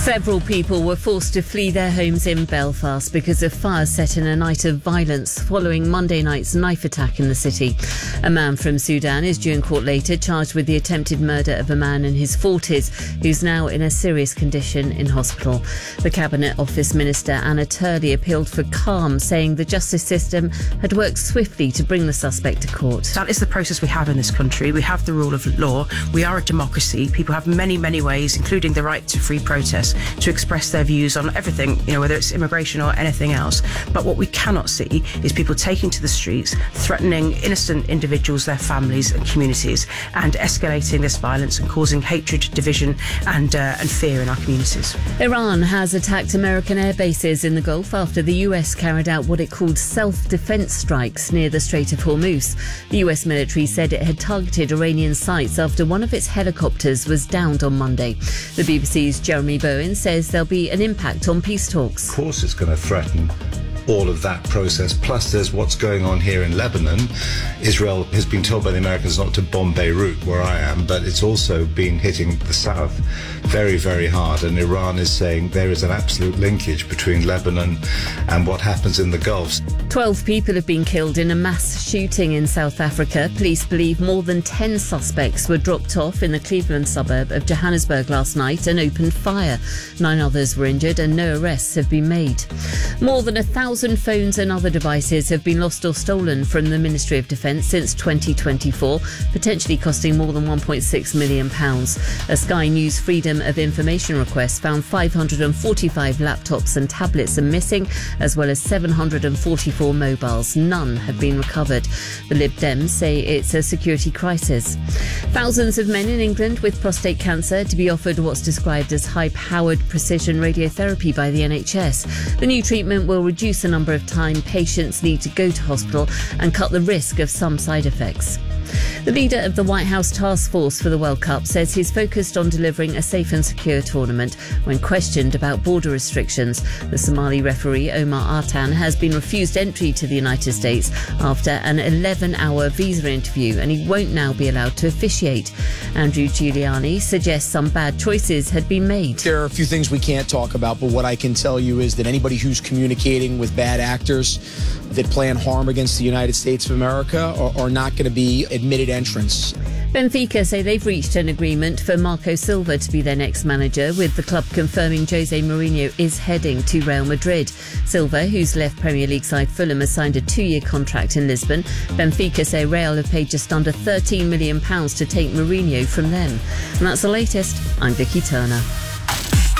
Several people were forced to flee their homes in Belfast because of fires set in a night of violence following Monday night's knife attack in the city. A man from Sudan is due in court later, charged with the attempted murder of a man in his 40s who's now in a serious condition in hospital. The Cabinet Office Minister Anna Turley appealed for calm, saying the justice system had worked swiftly to bring the suspect to court. That is the process we have in this country. We have the rule of law. We are a democracy. People have many, many ways, including the right to free protest, to express their views on everything, whether it's immigration or anything else. But what we cannot see is people taking to the streets, threatening innocent individuals, their families and communities, and escalating this violence and causing hatred, division and fear in our communities. Iran has attacked American air bases in the Gulf after the US carried out what it called self-defense strikes near the Strait of Hormuz. The US military said it had targeted Iranian sites after one of its helicopters was downed on Monday. The BBC's Jeremy Bowen says there'll be an impact on peace talks. Of course it's going to threaten all of that process. Plus there's what's going on here in Lebanon. Israel has been told by the Americans not to bomb Beirut, where I am, but it's also been hitting the south very, very hard. And Iran is saying there is an absolute linkage between Lebanon and what happens in the Gulf. 12 people have been killed in a mass shooting in South Africa. Police believe more than 10 suspects were dropped off in the Cleveland suburb of Johannesburg last night and opened fire. 9 others were injured and no arrests have been made. More than 1,000 phones and other devices have been lost or stolen from the Ministry of Defence since 2024, potentially costing more than £1.6 million. A Sky News Freedom of Information request found 545 laptops and tablets are missing, as well as 744 mobiles. None have been recovered. The Lib Dems say it's a security crisis. Thousands of men in England with prostate cancer to be offered what's described as high-powered precision radiotherapy by the NHS. The new treatment will reduce the number of time patients need to go to hospital and cut the risk of some side effects. The leader of the White House task force for the World Cup says he's focused on delivering a safe and secure tournament when questioned about border restrictions. The Somali referee Omar Artan has been refused entry to the United States after an 11-hour visa interview, and he won't now be allowed to officiate. Andrew Giuliani suggests some bad choices had been made. There are a few things we can't talk about, but what I can tell you is that anybody who's communicating with bad actors that plan harm against the United States of America are not going to be admitted entrants. Benfica say they've reached an agreement for Marco Silva to be their next manager, with the club confirming Jose Mourinho is heading to Real Madrid. Silva, who's left Premier League side Fulham, has signed a 2-year contract in Lisbon. Benfica say Real have paid just under £13 million to take Mourinho from them. And that's the latest. I'm Vicky Turner.